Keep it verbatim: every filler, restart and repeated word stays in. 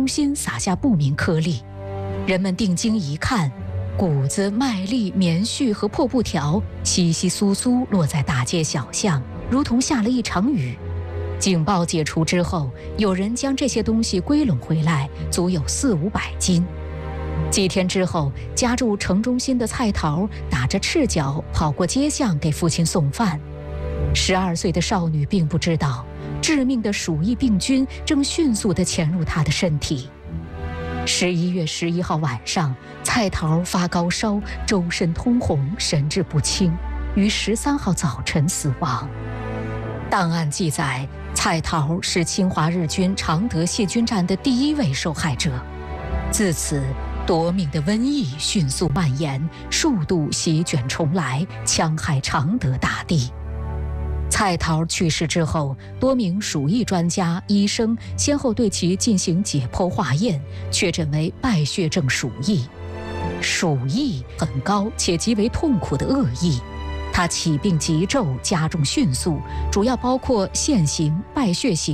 中心撒下不明颗粒。人们定睛一看，谷子、麦粒、棉絮和破布条稀稀疏疏落在大街小巷，如同下了一场雨。警报解除之后，有人将这些东西归拢回来，足有四五百斤。几天之后，家住城中心的蔡桃打着赤脚跑过街巷给父亲送饭。十二岁的少女并不知道，致命的鼠疫病菌正迅速地潜入她的身体。十一月十一号晚上，蔡桃发高烧，周身通红，神志不清，于十三号早晨死亡。档案记载，蔡桃是侵华日军常德谢军战的第一位受害者。自此，夺命的瘟疫迅速蔓延，数度席卷重来，戕害常德大地。蔡桃去世之后，多名鼠疫专家、医生先后对其进行解剖化验，确诊为败血症鼠疫。鼠疫很高且极为痛苦的恶疫，它起病急骤，加重迅速，主要包括腺形、败血型、